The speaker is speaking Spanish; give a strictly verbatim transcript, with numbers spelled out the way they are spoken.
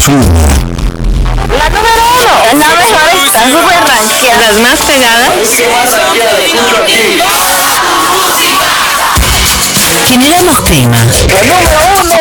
Su número. La número uno es la mejor, está súper rankeada. Las más pegadas. ¿Quién eran los temas? La número uno.